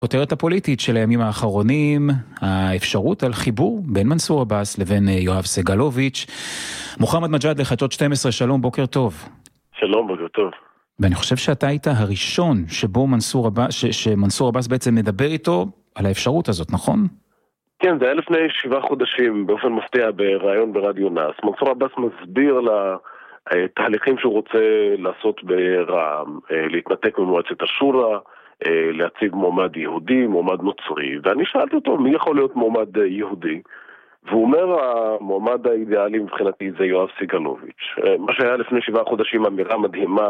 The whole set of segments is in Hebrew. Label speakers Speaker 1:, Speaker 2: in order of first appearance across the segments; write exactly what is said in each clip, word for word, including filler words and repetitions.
Speaker 1: הכותרת הפוליטית של הימים האחרונים, האפשרות על חיבור בין מנסור עבאס לבין יואב סגלוביץ'. מוחמד מג'אד לחדשות שתים עשרה, שלום, בוקר טוב.
Speaker 2: שלום, בוקר טוב.
Speaker 1: ואני חושב שאתה היית הראשון שבו מנסור עבאס, ש, שמנסור עבאס בעצם מדבר איתו על האפשרות הזאת, נכון?
Speaker 2: כן, זה היה לפני שבעה חודשים, באופן מפתיע בראיון ברדיו נאס. מנסור עבאס מסביר לתהליכים שהוא רוצה לעשות ברע"מ, להתנתק ממועצת השורא, להציג מועמד יהודי, מועמד נוצרי, ואני שאלתי אותו מי יכול להיות מועמד יהודי, והוא אומר המועמד האידיאלי מבחינתי זה יואב סגלוביץ'. מה שהיה לפני שבעה חודשים אמירה מדהימה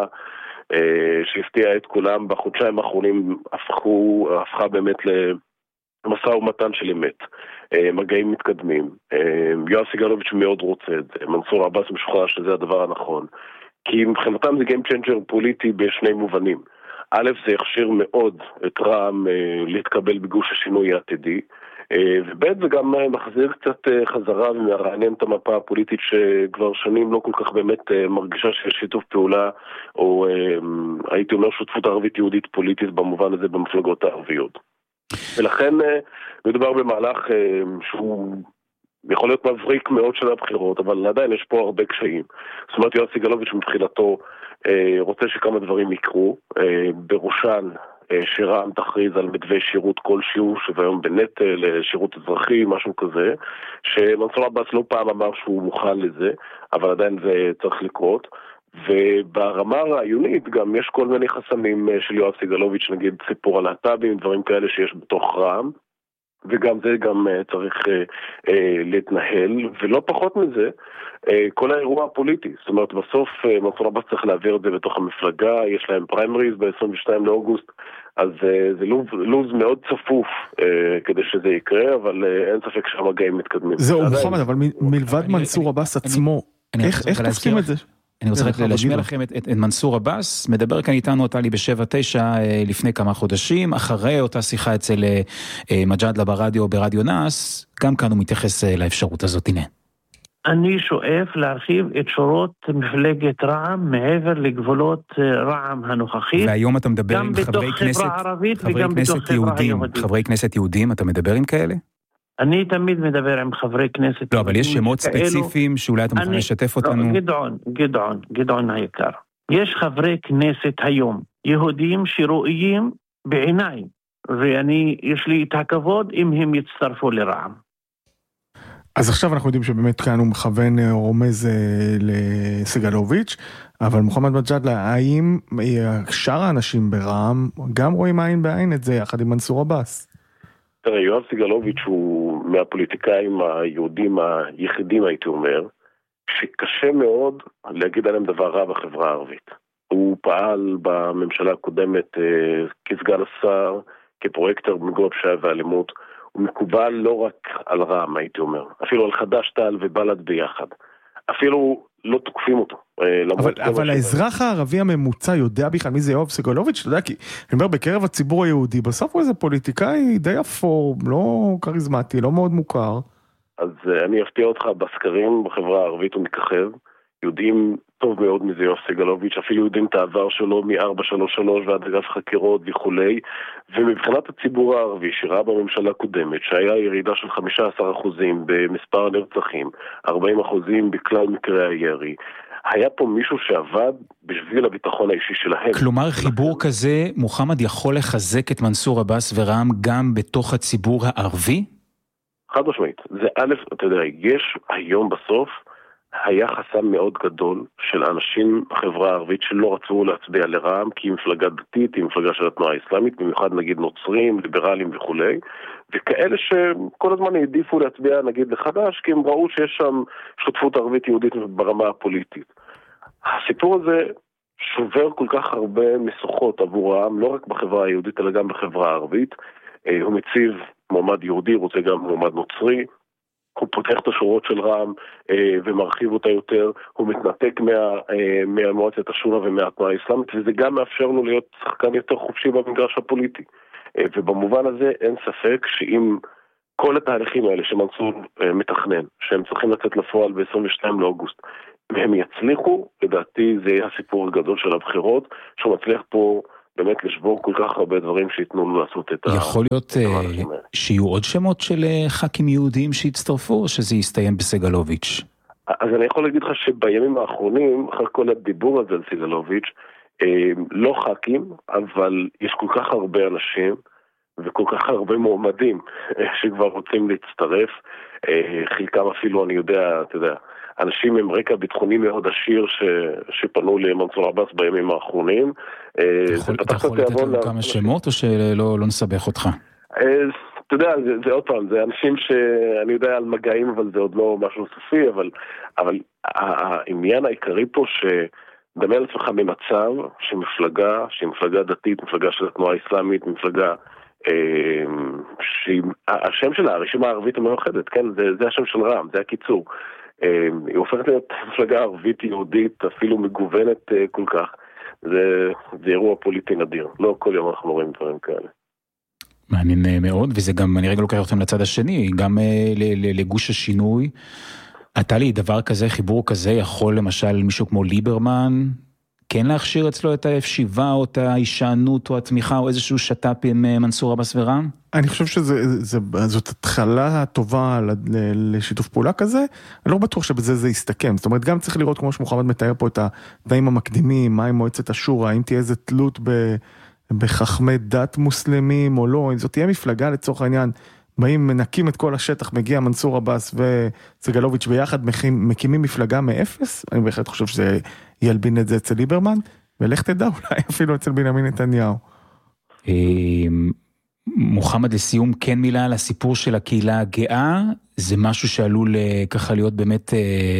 Speaker 2: שהפתיעה את כולם, בחודשיים האחרונים הפכו, הפכה באמת למשא ומתן של אמת, מגעים מתקדמים. יואב סגלוביץ' מאוד רוצה את זה, מנסור עבאס משוכנע שזה הדבר הנכון, כי מבחינתם זה game changer פוליטי בשני מובנים. א', זה יכשיר מאוד את רע"מ להתקבל בגוש השינוי העתידי, וב' זה גם מחזיר קצת חזרה ומרענן את המפה הפוליטית שכבר שנים לא כל כך באמת מרגישה שיש שיתוף פעולה, או הייתי אומר שותפות ערבית יהודית פוליטית במובן הזה במפלגות הערביות. ולכן מדובר במהלך שהוא יכול להיות מבריק מאוד של הבחירות, אבל עדיין יש פה הרבה קשיים. זאת אומרת, יואב סגלוביץ' מבחינתו רוצה שכמה דברים יקרו, בראשן שרע"מ תכריז על מתווה שירות כלשהו, שוויון בנטל, שירות אזרחי, משהו כזה, שמנסור עבאס לא פעם אמר שהוא מוכן לזה, אבל עדיין זה צריך לקרות. וברמה הרעיונית גם יש כל מיני חסמים של יואב סגלוביץ', נגיד סיפור על להט"בים, דברים כאלה שיש בתוך רע"מ, וגם זה גם צריך אה, להתנהל, ולא פחות מזה, אה, כל האירוע הפוליטי. זאת אומרת, בסוף אה, מנסור עבאס צריך להעביר את זה בתוך המפלגה, יש להם פריימריז ב-עשרים ושניים לאוגוסט, אז אה, זה לוז, לוז מאוד צפוף אה, כדי שזה יקרה, אבל אה, אין ספק שהמגעים מתקדמים.
Speaker 3: זהו, מוחמד, אבל מלבד מנסור עבאס עצמו, איך תופסים את זה?
Speaker 1: אני רוצה רק להשמיע לכם את, את, את מנסור עבאס, מדבר כאן איתנו אותה לי בשבע תשע לפני כמה חודשים, אחרי אותה שיחה אצל מג'אדלה ברדיו, ברדיו נאס, גם כאן הוא מתייחס לאפשרות הזאת. הנה.
Speaker 4: אני שואף להרחיב את שורות מפלגת רע"מ מעבר לגבולות רע"מ הנוכחית.
Speaker 1: והיום אתה מדבר עם חברי כנסת, חברי כנסת יהודים, חברי כנסת יהודים, אתה מדבר עם כאלה?
Speaker 4: אני תמיד מדבר עם חברי כנסת.
Speaker 1: לא, אבל יש שמות ספציפיים שאולי אתה מוכן לשתף אותנו.
Speaker 4: גדעון, גדעון, גדעון היקר. יש חברי כנסת היום, יהודים שראויים בעיניי, ואני, יש לי את הכבוד אם הם יצטרפו לרע"מ.
Speaker 3: אז עכשיו אנחנו יודעים שבאמת כאן הוא מכוון רומז לסגלוביץ', אבל מוחמד מג'אדלה, האם שאר האנשים ברע"מ גם רואים עין בעין את זה יחד עם מנסור עבאס?
Speaker 2: תראה, יואב סגלוביץ' הוא מהפוליטיקאים היהודים היחידים, הייתי אומר, שקשה מאוד להגיד עליהם דבר רע בחברה הערבית. הוא פעל בממשלה הקודמת אה, כסגן השר, כפרויקטור במיגור הפשיעה ואלימות. הוא מקובל לא רק על רע"מ, הייתי אומר, אפילו על חד"ש תע"ל ובל"ד ביחד. אפילו לא תוקפים אותו.
Speaker 3: אבל, אבל האזרח הערבי הממוצע יודע בכלל מי זה יואב סגלוביץ', אתה יודע, כי אני אומר, בקרב הציבור היהודי, בסוף הוא איזה פוליטיקאי די אפור, לא קריזמטי, לא מאוד מוכר.
Speaker 2: אז אני אפתיע אותך, בסקרים בחברה הערבית הוא מככב, יודעים טוב מאוד מזה יואב סגלוביץ', אפילו יודעים את העבר שלו מ-ארבע שלוש שלוש ועד אגף חקירות וכולי, ומבחינת הציבור הערבי שראה בממשלה הקודמת, שהיה ירידה של חמישה עשר אחוזים במספר הנרצחים, ארבעים אחוזים בכלל מקרי הירי, היה פה מישהו שעבד בשביל הביטחון האישי שלהם.
Speaker 1: כלומר, חיבור כזה, מוחמד יכול לחזק את מנסור עבאס ורע"מ גם בתוך הציבור הערבי?
Speaker 2: חד משמעית. זה א', אתה יודע, יש היום בסוף, היה חסם מאוד גדול של אנשים בחברה הערבית שלא רצו להצביע לרע"מ, כי היא מפלגה דתית, היא מפלגה של התנועה האסלאמית, במיוחד נגיד נוצרים, ליברלים וכולי, וכאלה שכל הזמן העדיפו להצביע נגיד לחד"ש, כי הם ראו שיש שם שותפות ערבית יהודית ברמה הפוליטית. הסיפור הזה שובר כל כך הרבה משוכות עבור העם, לא רק בחברה היהודית אלא גם בחברה הערבית. הוא מציב מועמד יהודי, רוצה גם מועמד נוצרי, הוא פותח את השורות של רע"מ אה, ומרחיב אותה יותר, הוא מתנתק מה, אה, מהמועצת השורא ומהתנועה האסלאמית, וזה גם מאפשר לו להיות שחקן יותר חופשי במגרש הפוליטי. אה, ובמובן הזה אין ספק שאם כל התהליכים האלה שמנסור אה, מתכנן, שהם צריכים לצאת לפועל ב-עשרים ושניים לאוגוסט, הם יצליחו, לדעתי זה יהיה הסיפור הגדול של הבחירות, שהוא מצליח פה באמת לשבור כל כך הרבה דברים שיתנו לו לעשות את ה...
Speaker 1: יכול להיות שיהיו עוד שמות של ח"כים יהודים שהצטרפו, או שזה יסתיים בסגלוביץ'?
Speaker 2: אז אני יכול להגיד לך שבימים האחרונים, אחר כל הדיבור הזה על סגלוביץ', לא ח"כים, אבל יש כל כך הרבה אנשים, וכל כך הרבה מועמדים שכבר רוצים להצטרף, חלקם אפילו, אני יודע, אתה יודע, אנשים עם רקע ביטחוני מאוד עשיר ש... שפנו למנסור עבאס בימים האחרונים.
Speaker 1: אתה יכול לתת לנו כמה שמות או שלא לא נסבך אותך?
Speaker 2: אתה יודע, זה, זה עוד פעם, זה אנשים שאני יודע על מגעים, אבל זה עוד לא משהו סופי, אבל, אבל העניין העיקרי פה שדמה לעצמך ממצב שמפלגה, שהיא מפלגה דתית, מפלגה של התנועה האסלאמית, מפלגה שהשם שלה, הרשימה הערבית המאוחדת, כן, זה, זה השם של רע"מ, זה הקיצור. היא הופכת להיות מפלגה ערבית יהודית, אפילו מגוונת כל כך. זה, זה אירוע פוליטי נדיר. לא כל יום אנחנו רואים דברים כאלה.
Speaker 1: מעניין מאוד, וזה גם, אני רגע לוקח אתכם לצד השני, גם לגוש השינוי. אתה לי דבר כזה, חיבור כזה, יכול למשל מישהו כמו ליברמן, כן להכשיר אצלו את ה-אף שבע או את ההישענות או התמיכה או איזשהו שטאפ עם מנסור עבאס ורע"מ?
Speaker 3: אני חושב שזאת התחלה טובה לשיתוף פעולה כזה, אני לא בטוח שבזה זה יסתכם, זאת אומרת גם צריך לראות כמו שמוחמד מתאר פה את התנאים המקדימים, מה עם מועצת השורא, האם תהיה איזה תלות בחכמי דת מוסלמים או לא, אם זאת תהיה מפלגה לצורך העניין, באים מנקים את כל השטח, מגיע מנסור עבאס וסגלוביץ' ביחד מקימים מפלגה מאפס, אני בהחלט חושב שזה ילבין את זה אצל ליברמן, ולך תדע אולי אפילו אצל בנימין נתניהו.
Speaker 1: מוחמד לסיום, כן מילה על הסיפור של הקהילה הגאה, זה משהו שעלול ככה להיות באמת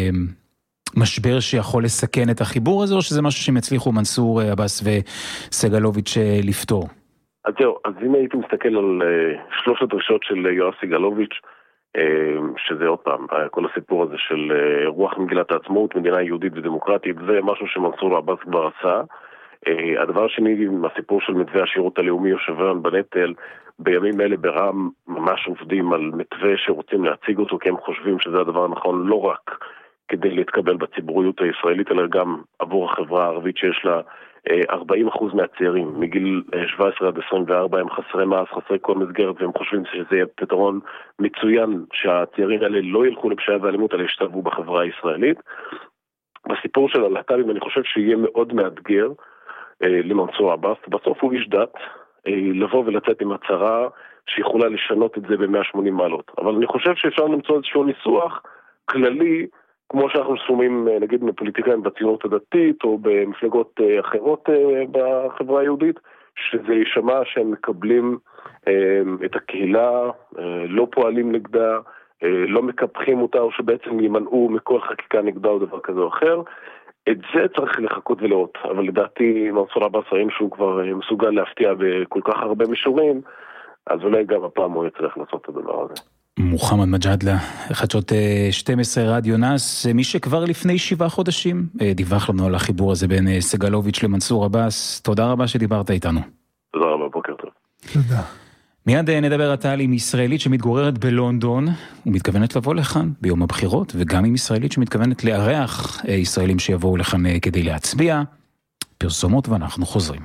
Speaker 1: משבר שיכול לסכן את החיבור הזה, או שזה משהו שהם הצליחו מנסור עבאס וסגלוביץ' לפתור?
Speaker 2: אז זהו, אז אם הייתי מסתכל על שלוש הדרישות של יואב סגלוביץ', שזה עוד פעם, כל הסיפור הזה של רוח מגילת העצמאות, מדינה יהודית ודמוקרטית, זה משהו שמנסור עבאס כבר עשה. הדבר השני, הסיפור של מתווה השירות הלאומי או שוויון בנטל, בימים אלה ברע"מ ממש עובדים על מתווה שרוצים להציג אותו, כי הם חושבים שזה הדבר הנכון לא רק כדי להתקבל בציבוריות הישראלית, אלא גם עבור החברה הערבית שיש לה ארבעים אחוז מהצעירים, מגיל שבע עשרה עד עשרים וארבע, הם חסרי מעש, חסרי כל מסגרת, והם חושבים שזה יהיה פתרון מצוין, שהצעירים האלה לא ילכו לפשעה ואלימות, אלא ישתלבו בחברה הישראלית. בסיפור של הלהט"בים, אני חושב שיהיה מאוד מאתגר אה, למנסור עבאס, בסוף הוא איש דת, אה, לבוא ולצאת עם הצהרה שיכולה לשנות את זה ב-מאה ושמונים מעלות. אבל אני חושב שאפשר למצוא איזשהו ניסוח כללי, כמו שאנחנו שומעים, נגיד, מפוליטיקאים בציונות הדתית, או במפלגות אחרות בחברה היהודית, שזה יישמע שהם מקבלים את הקהילה, לא פועלים נגדה, לא מקפחים אותה, או שבעצם יימנעו מכל חקיקה נגדה או דבר כזה או אחר. את זה צריך לחכות ולראות, אבל לדעתי מנסור עבאס ראינו שהוא כבר מסוגל להפתיע בכל כך הרבה מישורים, אז אולי גם הפעם הוא יצטרך לעשות את הדבר הזה.
Speaker 1: מוחמד מג'אדלה, חדשות שתים עשרה רדיו נאס, מי שכבר לפני שבעה חודשים דיווח לנו על החיבור הזה בין סגלוביץ' למנסור עבאס. תודה רבה שדיברת איתנו.
Speaker 2: תודה רבה, בוקר טוב.
Speaker 3: תודה.
Speaker 1: מיד נדבר עתה עם ישראלית שמתגוררת בלונדון, ומתכוונת לבוא לכאן ביום הבחירות, וגם עם ישראלית שמתכוונת לארח ישראלים שיבואו לכאן כדי להצביע. פרסומות ואנחנו חוזרים.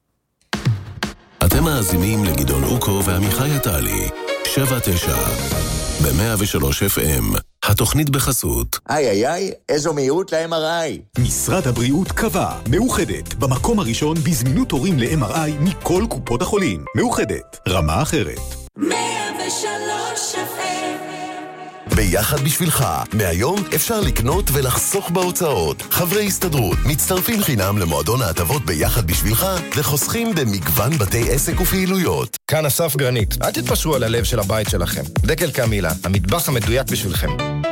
Speaker 5: אתם מאזינים לגדעון אוקו ועמיחי עטלי. שבע תשע ב-מאה ושלוש אף אם, התוכנית בחסות.
Speaker 6: איי איי איי, איזו מהירות ל-אם אר איי.
Speaker 7: משרד הבריאות קבע, מאוחדת, במקום הראשון בזמינות תורים ל-אם אר איי מכל קופות החולים. מאוחדת, רמה אחרת.
Speaker 8: מאה ושלוש אף אם.
Speaker 5: ביחד בשבילך, מהיום אפשר לקנות ולחסוך בהוצאות. חברי הסתדרות מצטרפים חינם למועדון ההטבות ביחד בשבילך, וחוסכים במגוון בתי עסק ופעילויות.
Speaker 9: כאן אסף גרנית, אל תתפשרו על הלב של הבית שלכם. דקל קמילה, המטבח המדויק בשבילכם.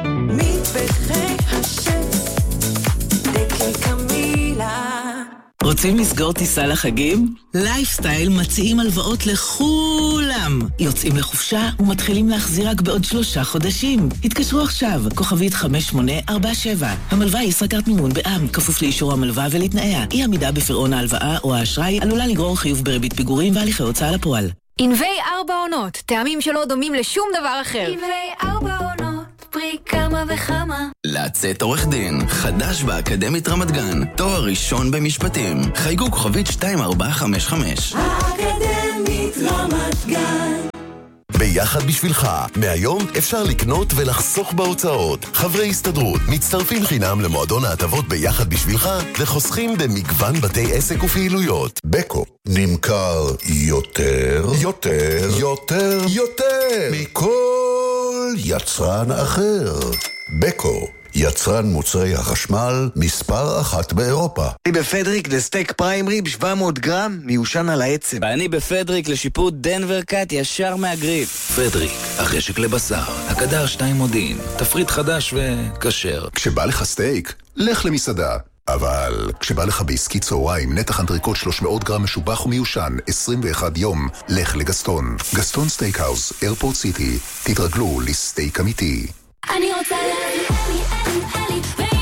Speaker 8: מטבחי השם, דקל קמילה.
Speaker 10: רוצים לסגור טיסה לחגים? לייפסטייל מציעים הלוואות לכולם. יוצאים לחופשה ומתחילים להחזיר רק בעוד שלושה חודשים. התקשרו עכשיו, כוכבית חמש שמונה ארבע שבע. המלווה היא ישראכרט מימון בע"מ, כפוף לאישור המלווה ולתנאיה. אי עמידה בפירעון ההלוואה או האשראי עלולה לגרור חיוב בריבית פיגורים והליכי הוצאה לפועל.
Speaker 11: ענבי ארבע עונות, טעמים שלא דומים לשום דבר אחר.
Speaker 8: ענבי ארבע עונות, פרי כמה וכמה.
Speaker 11: לצאת עורך דין. חדש באקדמית רמת גן. תואר ראשון במשפטים. חייגו כוכבית שתיים ארבע חמש חמש.
Speaker 8: האקדמית רמת גן.
Speaker 5: ביחד בשבילך, מהיום אפשר לקנות ולחסוך בהוצאות. חברי הסתדרות מצטרפים חינם למועדון ההטבות ביחד בשבילך וחוסכים במגוון בתי עסק ופעילויות. בקו נמכר יותר, יותר, יותר, יותר מכל יצרן אחר. בקו, יצרן מוצרי החשמל מספר אחת באירופה.
Speaker 12: אני בפדריק לסטייק פריים ריב שבע מאות גרם מיושן על העצם.
Speaker 11: ואני בפדריק לשיפוט דנבר קאט ישר מהגריף. פדריק, החשק לבשר, הקדר שתיים מודיעין, תפריט חדש וקשר.
Speaker 7: כשבא לך סטייק, לך למסעדה. אבל כשבא לך בעסקי צהריים, נתח אנטריקוט שלוש מאות גרם משובח ומיושן, עשרים ואחד יום, לך לגסטון. גסטון סטייקהאוס, איירפורט סיטי, תתרגלו לסטייק אמיתי.
Speaker 8: אני רוצה להביא אלי, אלי,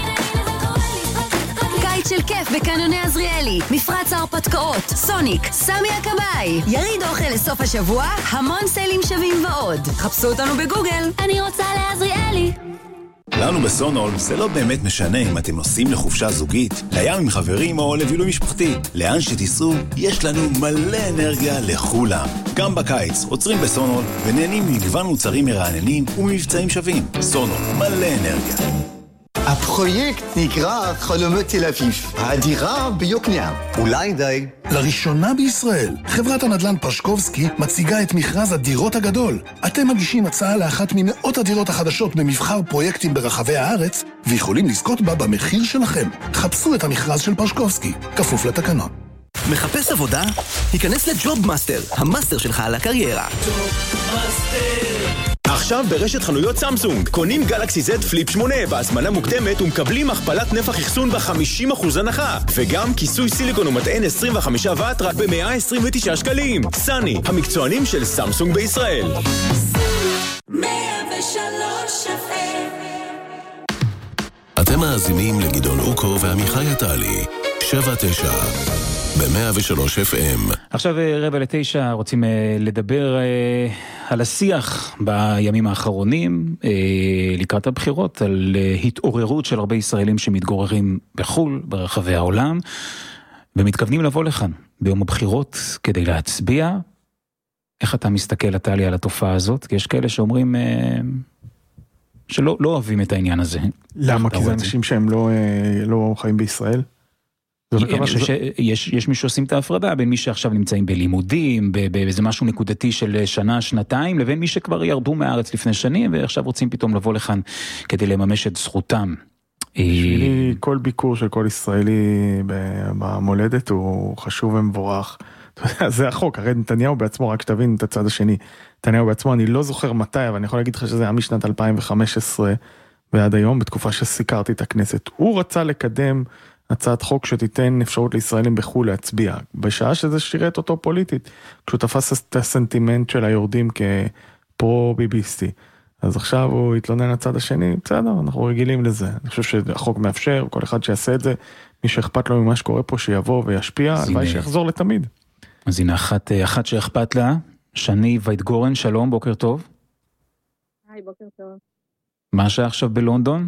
Speaker 8: אלי,
Speaker 13: קיץ של כיף בקניוני עזריאלי, מפרץ ההרפתקאות, סוניק, סמי הכבאי, יריד אוכל לסוף השבוע, המון סיילים שווים ועוד. חפשו אותנו בגוגל.
Speaker 8: אני רוצה לעזריאלי.
Speaker 14: לנו בסונול זה לא באמת משנה אם אתם נוסעים לחופשה זוגית, לים עם חברים או לבילוי משפחתי. לאן שתיסעו, יש לנו מלא אנרגיה לכולם. גם בקיץ עוצרים בסונול ונהנים ממגוון מוצרים מרעננים וממבצעים שווים. סונול, מלא אנרגיה.
Speaker 12: הפרויקט נקרא חלומות תל אביב, הדירה ביוקנעם. אולי די.
Speaker 15: לראשונה בישראל, חברת הנדל"ן פרשקובסקי מציגה את מכרז הדירות הגדול. אתם מגישים הצעה לאחת ממאות הדירות החדשות במבחר פרויקטים ברחבי הארץ, ויכולים לזכות בה במחיר שלכם. חפשו את המכרז של פרשקובסקי, כפוף לתקנון.
Speaker 16: מחפש עבודה? היכנס לג'וב מאסטר, המאסטר שלך על הקריירה. עכשיו ברשת חנויות סמסונג, קונים גלקסי זד פליפ שמונה בהזמנה מוקדמת ומקבלים הכפלת נפח אחסון ב-חמישים אחוז הנחה, וגם כיסוי סיליקון ומטען עשרים וחמישה וואט רק ב-מאה עשרים ותשעה שקלים. סני, המקצוענים של סמסונג בישראל.
Speaker 8: מאה ושלוש אף אם.
Speaker 5: אתם מאזינים לגדעון אוקו ועמיחי עטלי, שבע תשע ב-מאה ושלוש אף אם.
Speaker 1: עכשיו רבע לתשע רוצים לדבר על השיח בימים האחרונים לקראת הבחירות, על התעוררות של הרבה ישראלים שמתגוררים בחול ברחבי העולם ומתכוונים לבוא לכאן ביום הבחירות כדי להצביע. איך אתה מסתכל עטלי על התופעה הזאת? כי יש כאלה שאומרים שלא לא אוהבים את העניין הזה.
Speaker 3: למה? כי זה אנשים שהם לא, לא חיים בישראל?
Speaker 1: יש, יש מי שעושים את ההפרדה בין מי שעכשיו נמצאים בלימודים, באיזה משהו נקודתי של שנה, שנתיים, לבין מי שכבר ירדו מהארץ לפני שנים, ועכשיו רוצים פתאום לבוא לכאן כדי לממש את זכותם.
Speaker 3: בשבילי כל ביקור של כל ישראלי במולדת הוא חשוב ומבורך. זה החוק, הרי נתניהו בעצמו, רק שתבין את הצד השני, נתניהו בעצמו, אני לא זוכר מתי, אבל אני יכול להגיד לך שזה היה משנת אלפיים וחמש עשרה ועד היום, בתקופה שסיקרתי את הכנסת. הוא רצה לקדם הצעת חוק שתיתן אפשרות לישראלים בחו"ל להצביע, בשעה שזה שירת אותו פוליטית, כשהוא תפס את הסנטימנט של היורדים כפרו-ביביסטי. אז עכשיו הוא התלונן לצד השני, בסדר, אנחנו רגילים לזה. אני חושב שהחוק מאפשר, כל אחד שיעשה את זה, מי שאכפת לו ממה שקורה פה, שיבוא וישפיע, הלוואי שיחזור לתמיד.
Speaker 1: אז הנה אחת, אחת שאכפת לה, שני וייטגורן, שלום, בוקר טוב.
Speaker 17: היי, בוקר טוב.
Speaker 1: מה השעה עכשיו בלונדון?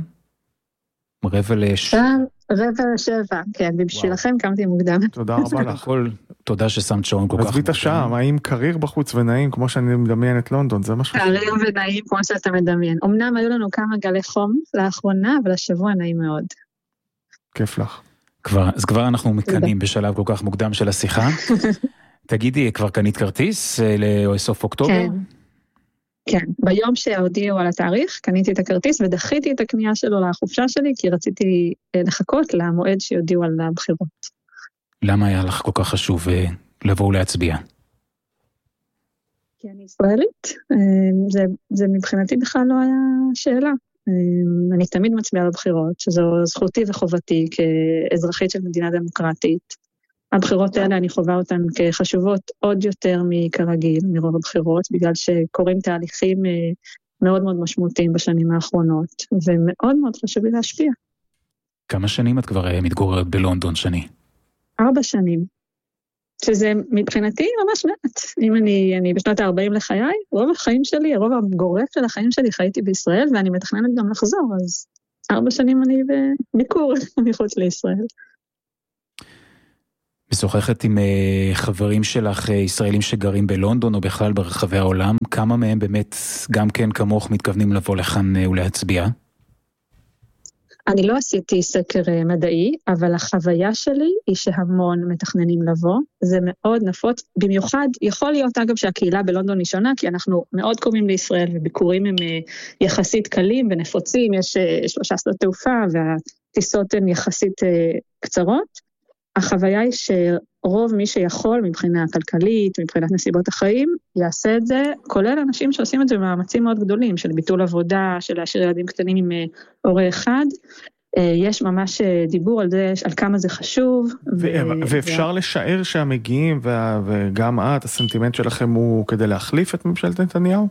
Speaker 1: רבע לש...
Speaker 17: רבע לשבע, כן, ובשבילכם קמתי מוקדם.
Speaker 3: תודה רבה לך.
Speaker 1: תודה ששמת שעון כל כך
Speaker 3: מוקדם. עזבי את השעה, האם קריר בחוץ ונעים, כמו שאני מדמיין את לונדון, זה משהו...
Speaker 17: קריר ונעים, כמו שאתה מדמיין. אמנם היו לנו כמה גלי חום לאחרונה, אבל השבוע נעים מאוד.
Speaker 3: כיף לך.
Speaker 1: כבר, אז כבר אנחנו מקנים בשלב כל כך מוקדם של השיחה. תגידי, כבר קנית כרטיס לסוף אוקטובר?
Speaker 17: כן. כן, ביום שהודיעו על התאריך, קניתי את הכרטיס ודחיתי את הקנייה שלו לחופשה שלי, כי רציתי לחכות למועד שיודיעו על הבחירות.
Speaker 1: למה היה לך כל כך חשוב לבוא ולהצביע?
Speaker 17: כי אני ישראלית, זה, זה מבחינתי בכלל לא היה שאלה. אני תמיד מצביעה בבחירות, שזו זכותי וחובתי כאזרחית של מדינה דמוקרטית. הבחירות האלה אני חווה אותן כחשובות עוד יותר מכרגיל, מרוב הבחירות, בגלל שקורים תהליכים מאוד מאוד משמעותיים בשנים האחרונות, ומאוד מאוד חשוב לי להשפיע.
Speaker 1: כמה שנים את כבר מתגוררת בלונדון, שני?
Speaker 17: ארבע שנים, שזה מבחינתי ממש מעט. אם אני, אני בשנת ה-ארבעים לחיי, רוב החיים שלי, רוב הגורף של החיים שלי חייתי בישראל, ואני מתכננת גם לחזור, אז ארבע שנים אני בביקור מחוץ לישראל.
Speaker 1: משוחחת עם חברים שלך, ישראלים שגרים בלונדון או בכלל ברחבי העולם, כמה מהם באמת גם כן כמוך מתכוונים לבוא לכאן ולהצביע?
Speaker 17: אני לא עשיתי סקר מדעי, אבל החוויה שלי היא שהמון מתכננים לבוא, זה מאוד נפוץ, במיוחד יכול להיות אגב שהקהילה בלונדון היא שונה, כי אנחנו מאוד קרובים לישראל וביקורים הם יחסית קלים ונפוצים, יש שלושה שדות תעופה והטיסות הן יחסית קצרות, החוויה היא שרוב מי שיכול מבחינה כלכלית, מבחינת נסיבות החיים, יעשה את זה, כולל אנשים שעושים את זה במאמצים מאוד גדולים, של ביטול עבודה, של להשאיר ילדים קטנים עם הורה אחד, יש ממש דיבור על זה, על כמה זה חשוב.
Speaker 3: ואפשר לשער שהמגיעים, וגם את, הסנטימנט שלכם הוא כדי להחליף את ממשלת נתניהו?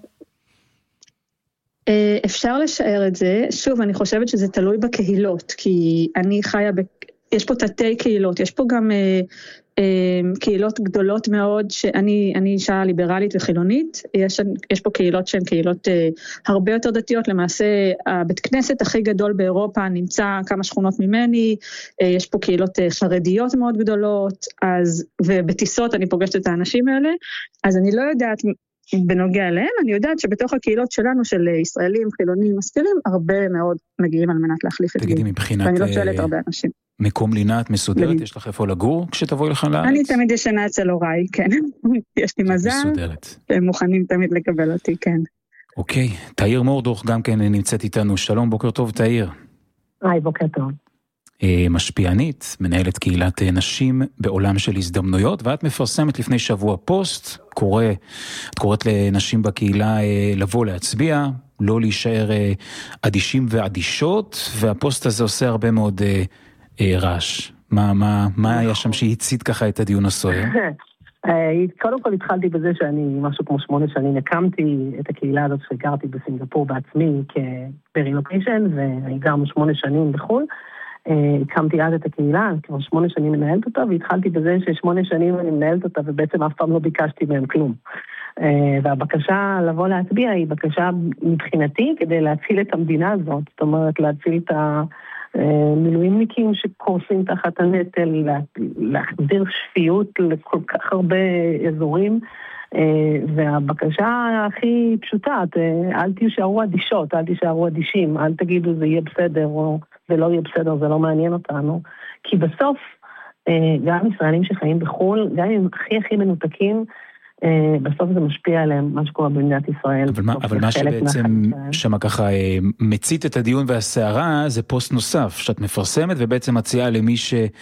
Speaker 17: אפשר לשער את זה, שוב אני חושבת שזה תלוי בקהילות, כי אני חיה ב... יש פה תתי קהילות, יש פה גם אה, אה, קהילות גדולות מאוד, שאני אני אישה ליברלית וחילונית, יש, יש פה קהילות שהן קהילות אה, הרבה יותר דתיות, למעשה הבית כנסת הכי גדול באירופה נמצא כמה שכונות ממני, אה, יש פה קהילות אה, חרדיות מאוד גדולות, אז, ובטיסות אני פוגשת את האנשים האלה, אז אני לא יודעת בנוגע אליהם, אני יודעת שבתוך הקהילות שלנו, של ישראלים, חילונים, משכילים, הרבה מאוד מגיעים על מנת להחליף את זה.
Speaker 1: תגידי, מבחינת...
Speaker 17: ואני לא שואלת הרבה אנשים.
Speaker 1: מקום לינה, את מסודרת? יש לך איפה לגור כשתבואי לכאן לארץ?
Speaker 17: אני תמיד ישנה אצל הוריי, כן. יש לי מזל.
Speaker 1: מסודרת.
Speaker 17: והם מוכנים תמיד לקבל אותי, כן.
Speaker 1: אוקיי, תאיר מורדוך גם כן נמצאת איתנו. שלום, בוקר טוב, תאיר.
Speaker 18: היי, בוקר טוב.
Speaker 1: משפיענית, מנהלת קהילת נשים בעולם של הזדמנויות, ואת מפרסמת לפני שבוע פוסט, קורא, את קוראת לנשים בקהילה לבוא להצביע, לא להישאר אדישים ואדישות, והפוסט הזה עושה הרבה מאוד רעש. מה, מה, מה היה שם שהצית ככה את הדיון הסוער?
Speaker 18: קודם כל התחלתי בזה שאני משהו כמו שמונה שנים הקמתי את הקהילה הזאת שגרתי בסינגפור בעצמי כברילוקיישן, ואני גרנו שמונה שנים בחול. הקמתי אז את הקהילה, כבר שמונה שנים מנהלת אותה, והתחלתי בזה ששמונה שנים אני מנהלת אותה, ובעצם אף פעם לא ביקשתי מהם כלום. והבקשה לבוא להצביע היא בקשה מבחינתי כדי להציל את המדינה הזאת, זאת אומרת להציל את המילואימניקים שקורסים תחת הנטל, להחזיר שפיות לכל כך הרבה אזורים, והבקשה הכי פשוטה, אל תישארו אדישות, אל תישארו אדישים, אל תגידו זה יהיה בסדר או זה לא יהיה בסדר, זה לא מעניין אותנו, כי בסוף גם ישראלים שחיים בחול, גם אם הכי הכי מנותקים, בסוף זה משפיע עליהם, מה שקורה במדינת ישראל.
Speaker 1: אבל מה, אבל מה שבעצם שמה ככה מצית את הדיון והסערה, זה פוסט נוסף שאת מפרסמת, ובעצם מציעה למי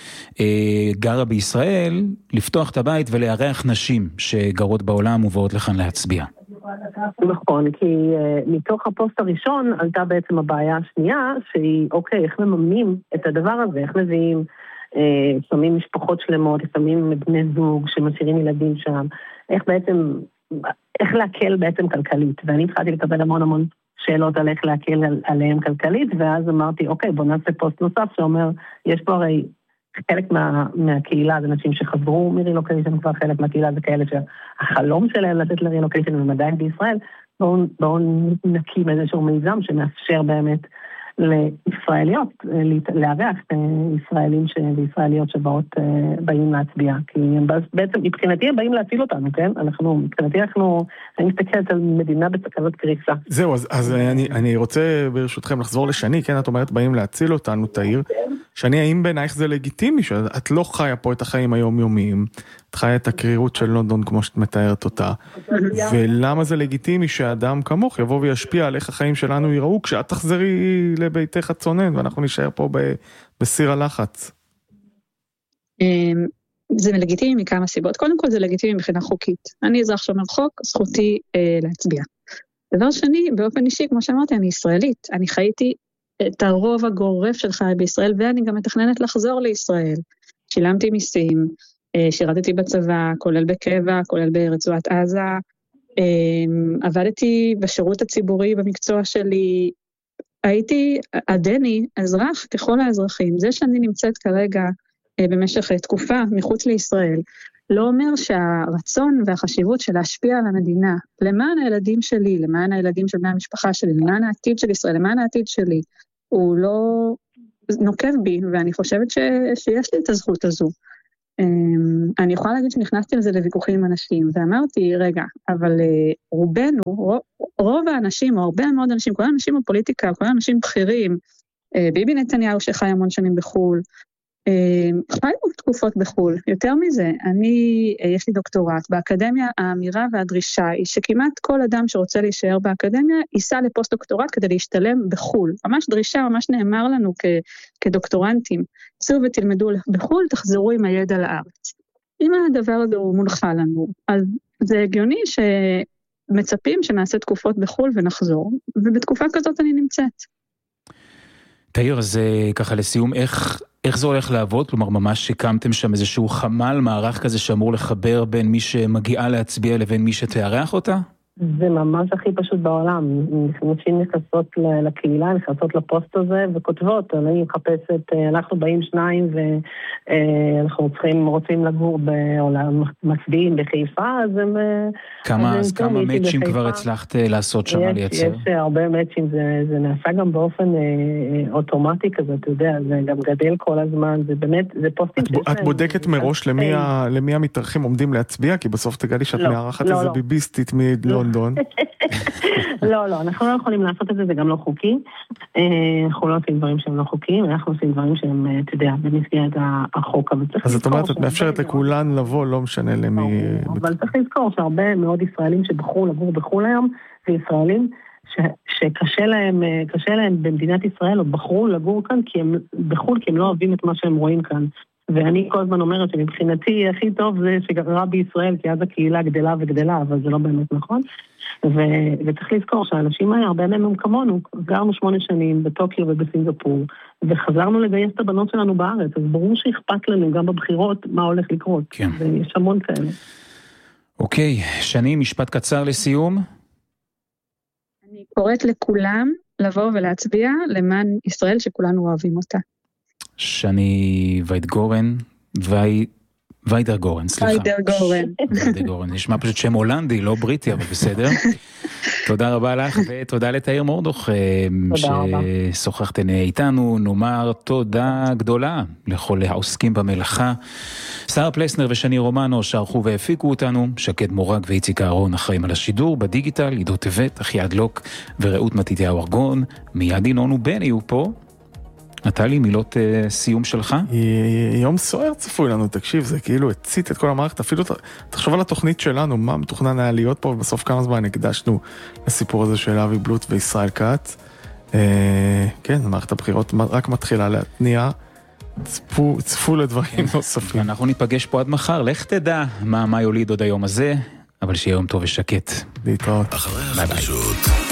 Speaker 1: שגרה בישראל, לפתוח את הבית ולארח נשים שגרות בעולם ובאות לכאן להצביע.
Speaker 18: נכון, כי מתוך הפוסט הראשון עלתה בעצם הבעיה השנייה, שהיא, אוקיי, איך מממנים את הדבר הזה, איך מביאים, שמים משפחות שלמות, שמים בני זוג שמשאירים ילדים שם, איך בעצם, איך להקל בעצם כלכלית, ואני התחלתי לקבל המון המון שאלות על איך להקל עליהם כלכלית, ואז אמרתי, אוקיי, בוא נעשה פוסט נוסף שאומר, יש פה הרי חלק מה, מהקהילה, זה נשים שחזרו מרילוקיישן, כבר חלק מהקהילה זה כאלה שהחלום שלהם לתת לרילוקיישן הם עדיין בישראל, בואו בוא נקים איזשהו מיזם שמאפשר באמת לישראליות, לארח ישראלים וישראליות שבאות באים להצביע, כי הם בעצם, מבחינתי הם באים להציל אותנו, כן? אנחנו, מבחינתי אנחנו, אני מסתכלת על מדינה בסכנת קריסה.
Speaker 3: זהו, אז, אז אני, אני רוצה ברשותכם לחזור לשני, כן? את אומרת, באים להציל אותנו, תאיר. שני, האם בעינייך זה לגיטימי, שאת לא חיה פה את החיים היומיומיים, את חיה את הקרירות של לונדון כמו שאת מתארת אותה, ולמה זה לגיטימי שאדם כמוך יבוא וישפיע על איך החיים שלנו ייראו, כשאת תחזרי לביתך הצונן, ואנחנו נשאר פה בסיר הלחץ?
Speaker 17: זה לגיטימי מכמה סיבות. קודם כל זה לגיטימי מבחינה חוקית. אני אזרח שומר חוק, זכותי להצביע. דבר שני, באופן אישי, כמו שאמרתי, אני ישראלית. אני חייתי את הרוב הגורף של חיי בישראל, ואני גם מתכננת לחזור לישראל. שילמתי מיסים, שירתתי בצבא, כולל בקבע, כולל ברצועת עזה, עבדתי בשירות הציבורי במקצוע שלי, הייתי עדני, אזרח ככל האזרחים. זה שאני נמצאת כרגע במשך תקופה מחוץ לישראל, לא אומר שהרצון והחשיבות של להשפיע על המדינה, למען הילדים שלי, למען הילדים של בני המשפחה שלי, למען העתיד של ישראל, למען העתיד שלי, הוא לא נוקב בי, ואני חושבת ש, שיש לי את הזכות הזו. אני יכולה להגיד שנכנסתי לזה לוויכוחים עם אנשים, ואמרתי, רגע, אבל רובנו, רוב, רוב האנשים, או הרבה מאוד אנשים, כל האנשים בפוליטיקה, כל האנשים בכירים, ביבי נתניהו שחי המון שנים בחול, חיו תקופות בחול. יותר מזה, אני, יש לי דוקטורט, באקדמיה האמירה והדרישה היא שכמעט כל אדם שרוצה להישאר באקדמיה, ייסע לפוסט דוקטורט כדי להשתלם בחול. ממש דרישה, ממש נאמר לנו כ, כדוקטורנטים, צאו ותלמדו בחול, תחזרו עם הידע לארץ. אם הדבר הזה הוא מונחה לנו, אז זה הגיוני שמצפים שנעשה תקופות בחול ונחזור, ובתקופה כזאת אני נמצאת.
Speaker 1: תאיר, אז ככה לסיום, איך, איך זה הולך לעבוד? כלומר, ממש שקמתם שם איזשהו חמ"ל, מערך כזה שאמור לחבר בין מי שמגיעה להצביע לבין מי שתארח אותה?
Speaker 18: זה ממש הכי פשוט בעולם. נשים נכנסות לקהילה, נכנסות לפוסט הזה וכותבות. אני מחפשת, אנחנו באים שניים ואנחנו צריכים, רוצים לגור בעולם מצביעים בחיפה, אז הם...
Speaker 1: כמה, אז כמה מאצ'ים כבר הצלחת לעשות שם לייצר?
Speaker 18: יש הרבה מאצ'ים, זה, זה נעשה גם באופן אה, אוטומטי כזה, אתה יודע, זה גם גדל כל הזמן, זה באמת, זה פוסטים...
Speaker 3: את, את בודקת מראש למי, ה, למי המתארחים עומדים להצביע? כי בסוף תגלי שאת לא, מארחת לא, איזה לא. ביביסטית מלונדון.
Speaker 18: לא, לא, אנחנו לא יכולים לעשות את זה, זה גם לא חוקי. אנחנו לא עושים דברים שהם לא חוקיים, אנחנו עושים דברים שהם, אתה יודע, במסגרת החוק.
Speaker 3: אז את אומרת, את מאפשרת לכולן לבוא, לא משנה למי...
Speaker 18: אבל צריך לזכור שהרבה מאוד ישראלים שבחרו לגור בחול היום, זה ישראלים שקשה להם, קשה להם במדינת ישראל, או בחרו לגור כאן כי הם בחול, כי הם לא אוהבים את מה שהם רואים כאן. ואני כל הזמן אומרת שמבחינתי הכי טוב זה שגרה בישראל, כי אז הקהילה גדלה וגדלה, אבל זה לא באמת נכון. ו- וצריך לזכור שהאנשים האלה, הרבה מהם הם כמונו, גרנו שמונה שנים בטוקיו ובסינגפור, וחזרנו לגייס את הבנות שלנו בארץ, אז ברור שאכפת לנו גם בבחירות מה הולך לקרות,
Speaker 1: כן.
Speaker 18: ויש המון כאלה.
Speaker 1: אוקיי, שני, משפט קצר לסיום.
Speaker 17: אני קוראת לכולם לבוא ולהצביע למען ישראל שכולנו אוהבים אותה.
Speaker 1: שני ויידגורן, ווי... ויידר גורן, סליחה.
Speaker 17: ויידר גורן.
Speaker 1: ויידר גורן, נשמע פשוט שם הולנדי, לא בריטי, אבל בסדר. תודה רבה לך, ותודה לתאיר מורדוך, ששוחחתן איתנו. נאמר תודה גדולה לכל העוסקים במלאכה. שרה פלסנר ושני רומנו שערכו והפיקו אותנו, שקד מורג ואיציק אהרון אחראים על השידור, בדיגיטל, עידו טבת, אחיעד לוק ורעות מתיתיהו ארגון. מיד ינון ובן יהיו פה. נטלי, מילות uh, סיום שלך?
Speaker 3: יום סוער צפוי לנו, תקשיב, זה כאילו הצית את כל המערכת, אפילו תחשוב על התוכנית שלנו, מה מתוכנן היה להיות פה, ובסוף כמה זמן הקדשנו לסיפור הזה של אבי בלוט וישראל כץ. Uh, כן, מערכת הבחירות רק מתחילה להתניע, צפו, צפו לדברים נוספים.
Speaker 1: אנחנו ניפגש פה עד מחר, לך תדע מה, מה יוליד עוד היום הזה, אבל שיהיה יום טוב ושקט.
Speaker 3: להתראות.
Speaker 5: אחרי החדשות.